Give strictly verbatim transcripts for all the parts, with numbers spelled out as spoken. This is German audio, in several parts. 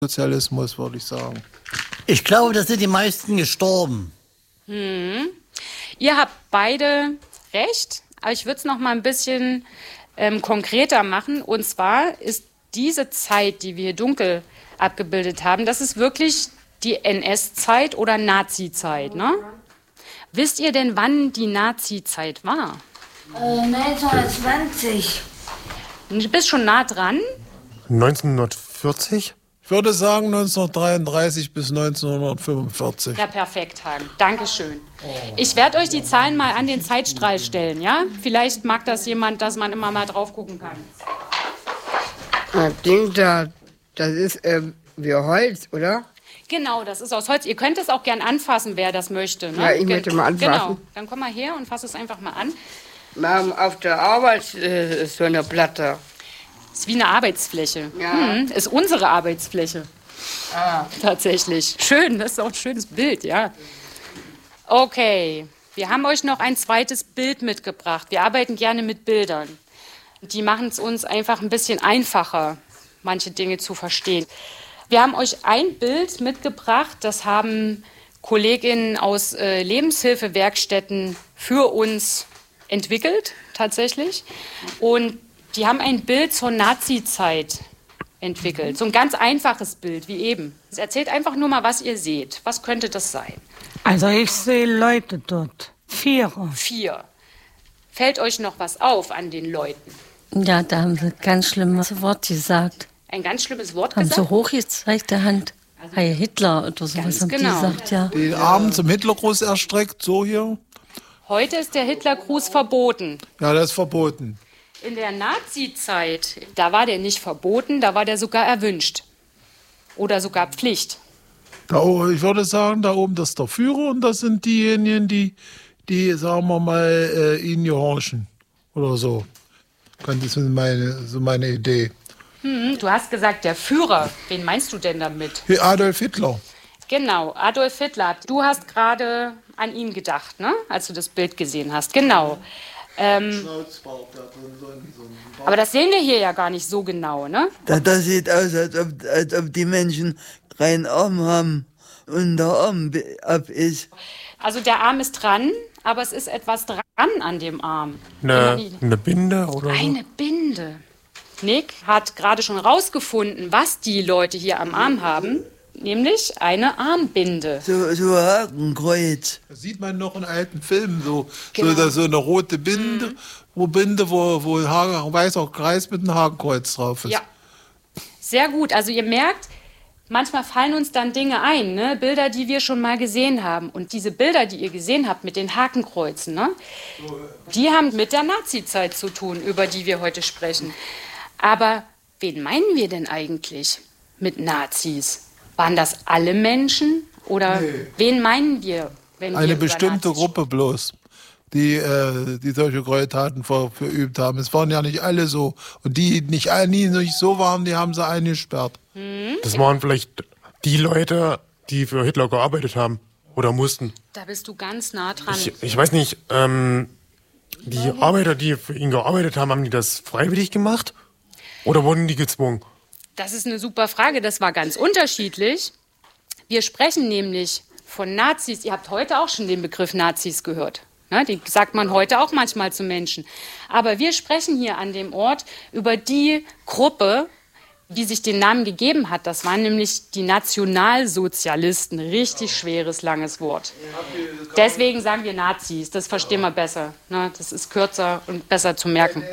Sozialismus, würde ich sagen. Ich glaube, da sind die meisten gestorben. Hm. Ihr habt beide recht, aber ich würde es noch mal ein bisschen ähm, konkreter machen. Und zwar ist diese Zeit, die wir hier dunkel abgebildet haben, das ist wirklich die N S-Zeit oder Nazi-Zeit, ne? Wisst ihr denn, wann die Nazi-Zeit war? Äh, neunzehnhundertzwanzig. Du bist schon nah dran. neunzehnhundertvierzig? Ich würde sagen neunzehnhundertdreiunddreißig bis neunzehnhundertfünfundvierzig. Ja, perfekt, Hagen. Dankeschön. Ich werde euch die Zahlen mal an den Zeitstrahl stellen, ja? Vielleicht mag das jemand, dass man immer mal drauf gucken kann. Das Ding da, das ist äh, wie Holz, oder? Genau, das ist aus Holz. Ihr könnt es auch gern anfassen, wer das möchte. Ne? Ja, ich möchte mal anfassen. Genau, dann komm mal her und fass es einfach mal an. Wir haben auf der Arbeit äh, so eine Platte. Ist wie eine Arbeitsfläche. Ja. Hm, ist unsere Arbeitsfläche. Ah. Tatsächlich. Schön, das ist auch ein schönes Bild, ja. Okay, wir haben euch noch ein zweites Bild mitgebracht. Wir arbeiten gerne mit Bildern. Die machen es uns einfach ein bisschen einfacher, manche Dinge zu verstehen. Wir haben euch ein Bild mitgebracht, das haben Kolleginnen aus äh, Lebenshilfewerkstätten für uns entwickelt, tatsächlich. Und die haben ein Bild zur Nazi-Zeit entwickelt. So ein ganz einfaches Bild, wie eben. Es erzählt einfach nur mal, was ihr seht. Was könnte das sein? Also ich sehe Leute dort. Vier. Vier. Fällt euch noch was auf an den Leuten? Ja, da haben sie ein ganz schlimmes Wort gesagt. Ein ganz schlimmes Wort haben gesagt? Haben sie hochgezeigte Hand. Heil Hitler oder sowas haben genau. die gesagt, ja. Den Arm zum Hitlergruß erstreckt, so hier. Heute ist der Hitlergruß verboten. Ja, das ist verboten. In der Nazi-Zeit, da war der nicht verboten, da war der sogar erwünscht. Oder sogar Pflicht. Da, ich würde sagen, da oben das ist der Führer und das sind diejenigen, die, die sagen wir mal, äh, ihnen gehorchen. Oder so. Das ist meine, so meine Idee. Hm, du hast gesagt, der Führer. Wen meinst du denn damit? Adolf Hitler. Genau, Adolf Hitler. Du hast gerade an ihn gedacht, ne? Als du das Bild gesehen hast. Genau. Ähm, aber das sehen wir hier ja gar nicht so genau, ne? Das, das sieht aus, als ob, als ob die Menschen reinen Arm haben und der Arm ab ist. Also der Arm ist dran, aber es ist etwas dran an dem Arm. Eine, eine Binde oder so? Eine Binde. Nick hat gerade schon rausgefunden, was die Leute hier am Arm haben. Nämlich eine Armbinde. So, so ein Hakenkreuz. Das sieht man noch in alten Filmen, so, Genau. so, so eine rote Binde, mhm. wo Binde, wo, wo ein weißer Kreis mit einem Hakenkreuz drauf ist. Ja, sehr gut. Also ihr merkt, manchmal fallen uns dann Dinge ein, ne? Bilder, die wir schon mal gesehen haben. Und diese Bilder, die ihr gesehen habt mit den Hakenkreuzen, ne? Die haben mit der Nazi-Zeit zu tun, über die wir heute sprechen. Aber wen meinen wir denn eigentlich mit Nazis? Waren das alle Menschen oder nee. Wen meinen wir, wenn Eine wir bestimmte Nazis Gruppe bloß, die, äh, die solche Gräueltaten ver, verübt haben. Es waren ja nicht alle so. Und die nicht, nie nicht so waren, die haben sie eingesperrt. Hm? Das waren vielleicht die Leute, die für Hitler gearbeitet haben oder mussten. Da bist du ganz nah dran. Ich, ich weiß nicht, ähm, die Arbeiter, die für ihn gearbeitet haben, haben die das freiwillig gemacht oder wurden die gezwungen? Das ist eine super Frage, das war ganz unterschiedlich. Wir sprechen nämlich von Nazis, ihr habt heute auch schon den Begriff Nazis gehört. Ne, die sagt man heute auch manchmal zu Menschen. Aber wir sprechen hier an dem Ort über die Gruppe, die sich den Namen gegeben hat. Das waren nämlich die Nationalsozialisten. Richtig schweres, langes Wort. Deswegen sagen wir Nazis, das verstehen wir besser. Ne, das ist kürzer und besser zu merken.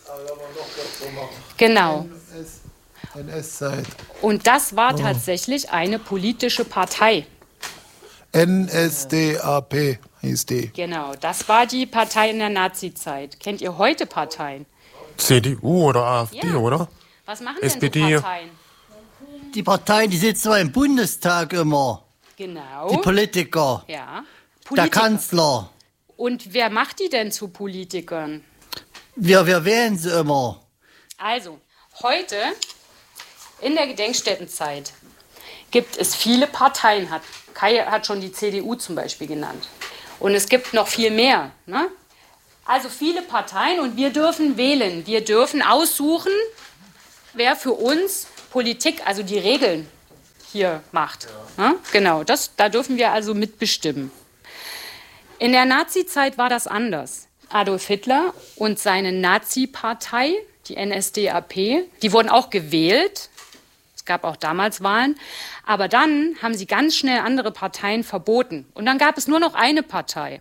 Genau. N S-Zeit. Und das war tatsächlich eine politische Partei. N S D A P hieß die. Genau, das war die Partei in der Nazi-Zeit. Kennt ihr heute Parteien? C D U oder A F D, ja. Oder? Was machen S P D? denn so Parteien? Die Parteien, die sitzen zwar im Bundestag immer. Genau. Die Politiker. Ja. Politiker. Der Kanzler. Und wer macht die denn zu Politikern? Wir, wir wählen sie immer. Also, heute in der Gedenkstättenzeit gibt es viele Parteien. Hat, Kai hat schon die C D U zum Beispiel genannt. Und es gibt noch viel mehr. Ne? Also viele Parteien und wir dürfen wählen. Wir dürfen aussuchen, wer für uns Politik, also die Regeln hier macht. Ja. Ne? Genau, das, da dürfen wir also mitbestimmen. In der Nazizeit war das anders. Adolf Hitler und seine Nazi-Partei, die N S D A P, die wurden auch gewählt. Es gab auch damals Wahlen. Aber dann haben sie ganz schnell andere Parteien verboten. Und dann gab es nur noch eine Partei.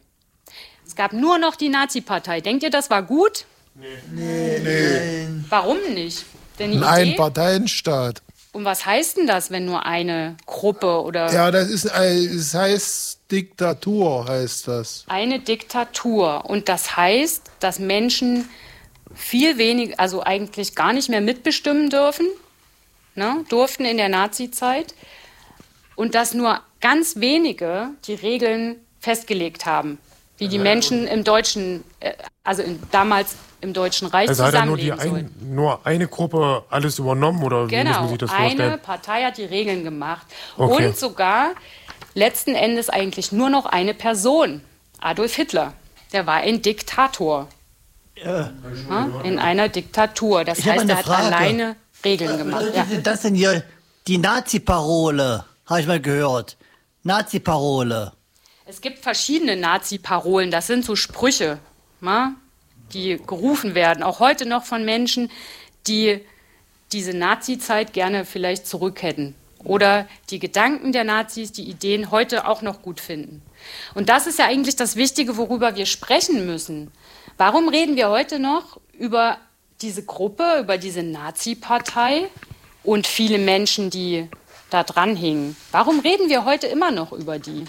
Es gab nur noch die Nazi-Partei. Denkt ihr, das war gut? Nee. Nee. nee. Warum nicht? Denn die Ein Idee, Parteienstaat. und was heißt denn das, wenn nur eine Gruppe oder... Ja, das ist, es heißt Diktatur, heißt das. Eine Diktatur. Und das heißt, dass Menschen viel weniger, also eigentlich gar nicht mehr mitbestimmen dürfen, ne, durften in der Nazizeit. Und dass nur ganz wenige die Regeln festgelegt haben, wie die Menschen im Deutschen, also in, damals im Deutschen Reich also zusammenleben hat er nur, die sollten. ein, nur eine Gruppe alles übernommen oder wie muss man Genau, sich das vorstellen? eine Partei hat die Regeln gemacht. Okay. Und sogar letzten Endes eigentlich nur noch eine Person, Adolf Hitler. Der war ein Diktator. Ja. Ja, in einer Diktatur. Das Ich hab heißt, eine er hat Frage. alleine Regeln gemacht. Ja. Das sind ja die Nazi-Parole, habe ich mal gehört. Nazi-Parole. Es gibt verschiedene Nazi-Parolen. Das sind so Sprüche, na, die gerufen werden. Auch heute noch von Menschen, die diese Nazi-Zeit gerne vielleicht zurück hätten. Oder die Gedanken der Nazis, die Ideen heute auch noch gut finden. Und das ist ja eigentlich das Wichtige, worüber wir sprechen müssen. Warum reden wir heute noch über diese Gruppe, über diese Nazi-Partei und viele Menschen, die da dran hingen? Warum reden wir heute immer noch über die?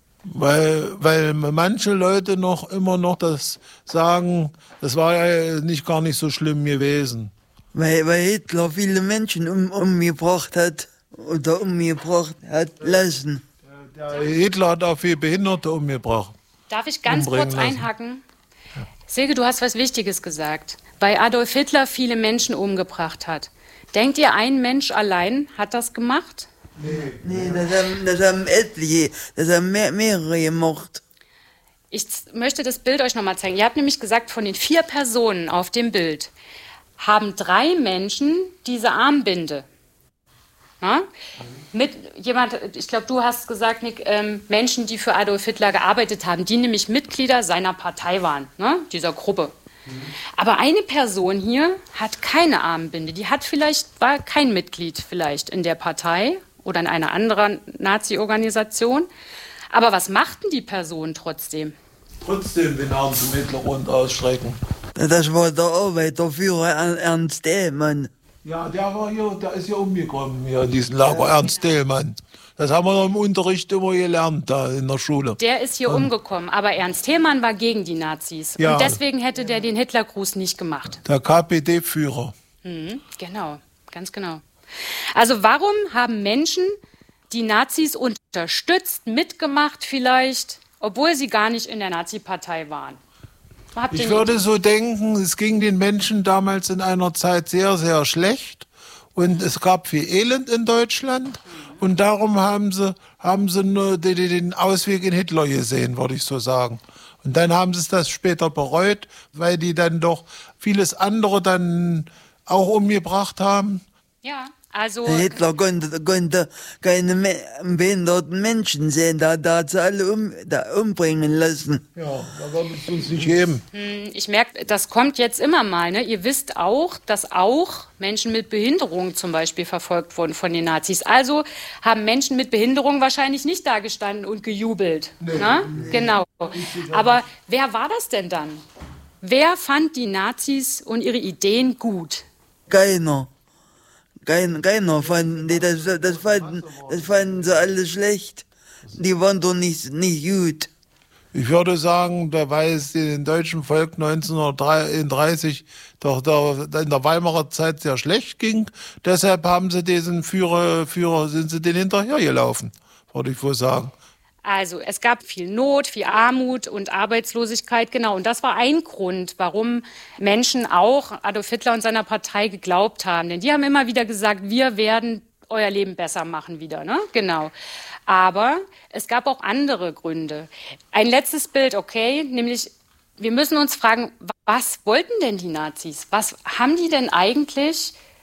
Weil, weil manche Leute noch immer noch das sagen, das war ja nicht gar nicht so schlimm gewesen. Weil, weil Hitler viele Menschen um, umgebracht hat oder umgebracht hat lassen. Der Hitler hat auch viele Behinderte umgebracht. Darf ich ganz Umbringen kurz lassen. einhaken? Silke, du hast was Wichtiges gesagt. Weil Adolf Hitler viele Menschen umgebracht hat. Denkt ihr, ein Mensch allein hat das gemacht? Nee, das haben, das haben etliche, das haben mehr, mehrere gemacht. Ich z- möchte das Bild euch nochmal zeigen. Ihr habt nämlich gesagt, von den vier Personen auf dem Bild haben drei Menschen diese Armbinde. Na? Mit jemand, ich glaube, du hast gesagt, Nick, ähm, Menschen, die für Adolf Hitler gearbeitet haben, die nämlich Mitglieder seiner Partei waren, ne? Dieser Gruppe. Mhm. Aber eine Person hier hat keine Armbinde. Die hat vielleicht, war kein Mitglied vielleicht in der Partei oder in einer anderen Nazi-Organisation. Aber was machten die Personen trotzdem? Trotzdem den Arm zum Hitlerrund ausstrecken. Das war der Arbeiterführer Ernst Thälmann. Ja, der war hier, der ist hier umgekommen, hier in diesem Lager, Ernst Thälmann. Das haben wir noch im Unterricht immer gelernt, da in der Schule. Der ist hier Und umgekommen, aber Ernst Thälmann war gegen die Nazis. Ja. Und deswegen hätte der den Hitlergruß nicht gemacht. Der K P D-Führer. Mhm, genau, ganz genau. Also warum haben Menschen die Nazis unterstützt, mitgemacht vielleicht, obwohl sie gar nicht in der Nazi-Partei waren? Habt ihr Ich eine würde Idee? so denken, es ging den Menschen damals in einer Zeit sehr, sehr schlecht. Und es gab viel Elend in Deutschland. Und darum haben sie, haben sie nur den, den Ausweg in Hitler gesehen, würde ich so sagen. Und dann haben sie es das später bereut, weil die dann doch vieles andere dann auch umgebracht haben. Ja, also Der Hitler konnte, konnte keine me behinderten Menschen sehen, da, da hat sie alle um, da umbringen lassen. Ja, da wird es uns nicht geben. ich merke, das kommt jetzt immer mal. Ne? Ihr wisst auch, dass auch Menschen mit Behinderung zum Beispiel verfolgt wurden von den Nazis. Also haben Menschen mit Behinderung wahrscheinlich nicht dagestanden und gejubelt. Nee, ne? nee. Genau. Aber wer war das denn dann? Wer fand die Nazis und ihre Ideen gut? Keiner. Kein, keiner fanden die, das, das, fanden, das fanden sie alle schlecht. Die waren doch nicht, nicht gut. Ich würde sagen, da weil es dem deutschen Volk neunzehnhundertdreiunddreißig doch da in der Weimarer Zeit sehr schlecht ging, deshalb haben sie diesen Führer, Führer sind sie den hinterhergelaufen, würde ich wohl sagen. Also es gab viel Not, viel Armut und Arbeitslosigkeit, genau. Und das war ein Grund, warum Menschen auch Adolf Hitler und seiner Partei geglaubt haben. Denn die haben immer wieder gesagt, wir werden euer Leben besser machen wieder, ne? Genau. Aber es gab auch andere Gründe. Ein letztes Bild, okay, nämlich wir müssen uns fragen, was wollten denn die Nazis? Was haben die denn eigentlich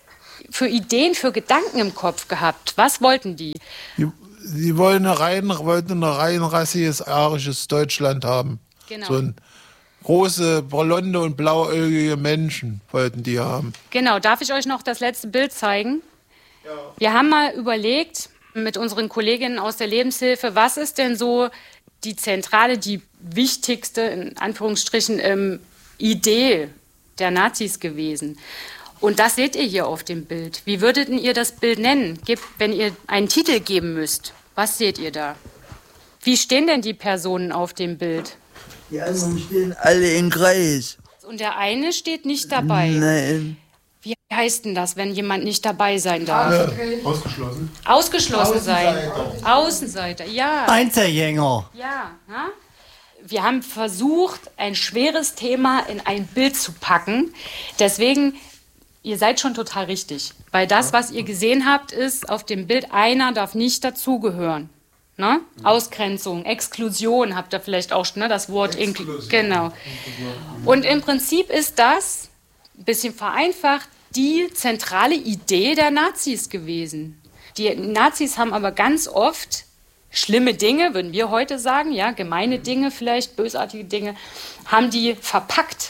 für Ideen, für Gedanken im Kopf gehabt? Was wollten die? Die, die wollen eine rein, wollten ein reinrassiges, arisches Deutschland haben. Genau. So ein große, blonde und blauäugige Menschen wollten die haben. Genau, darf ich euch noch das letzte Bild zeigen? Ja. Wir haben mal überlegt mit unseren Kolleginnen aus der Lebenshilfe, was ist denn so die zentrale, die wichtigste, in Anführungsstrichen, ähm, Idee der Nazis gewesen. Und das seht ihr hier auf dem Bild. Wie würdet ihr das Bild nennen, wenn ihr einen Titel geben müsst? Was seht ihr da? Wie stehen denn die Personen auf dem Bild? Die anderen stehen alle im Kreis. Und der eine steht nicht dabei. Nein. Wie heißt denn das, wenn jemand nicht dabei sein darf? Ja. Ausgeschlossen. Ausgeschlossen sein. Außenseiter, ja. Einzelgänger. Ja, ja. Wir haben versucht, ein schweres Thema in ein Bild zu packen. Deswegen, ihr seid schon total richtig. Weil das, was ihr gesehen habt, ist auf dem Bild, einer darf nicht dazugehören. Ne? Ausgrenzung, Exklusion habt ihr vielleicht auch schon, ne? Das Wort. Inkl- genau. Und im Prinzip ist das, ein bisschen vereinfacht, die zentrale Idee der Nazis gewesen. Die Nazis haben aber ganz oft schlimme Dinge, würden wir heute sagen, ja, gemeine Dinge vielleicht, bösartige Dinge, haben die verpackt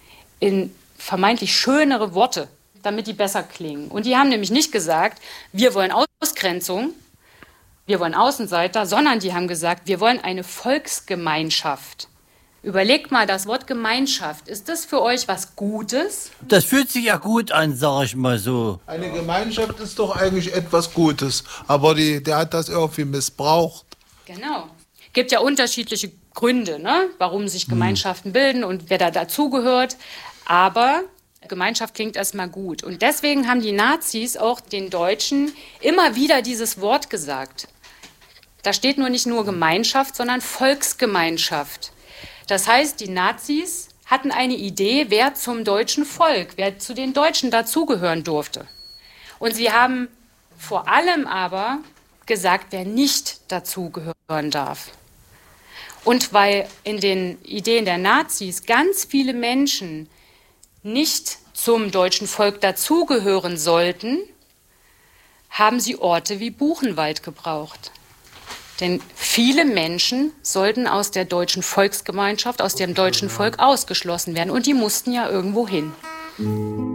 in vermeintlich schönere Worte, damit die besser klingen. Und die haben nämlich nicht gesagt, wir wollen Ausgrenzung, wir wollen Außenseiter, sondern die haben gesagt, wir wollen eine Volksgemeinschaft. Überlegt mal, das Wort Gemeinschaft, ist das für euch was Gutes? Das fühlt sich ja gut an, sag ich mal so. Eine Gemeinschaft ist doch eigentlich etwas Gutes, aber die, der hat das irgendwie missbraucht. Genau. Gibt ja unterschiedliche Gründe, ne, warum sich Gemeinschaften bilden und wer da dazugehört. Aber Gemeinschaft klingt erstmal gut. Und deswegen haben die Nazis auch den Deutschen immer wieder dieses Wort gesagt. Da steht nur nicht nur Gemeinschaft, sondern Volksgemeinschaft. Das heißt, die Nazis hatten eine Idee, wer zum deutschen Volk, wer zu den Deutschen dazugehören durfte. Und sie haben vor allem aber gesagt, wer nicht dazugehören darf. Und weil in den Ideen der Nazis ganz viele Menschen nicht zum deutschen Volk dazugehören sollten, haben sie Orte wie Buchenwald gebraucht. Denn viele Menschen sollten aus der deutschen Volksgemeinschaft, aus dem deutschen Volk ausgeschlossen werden. Und die mussten ja irgendwo hin.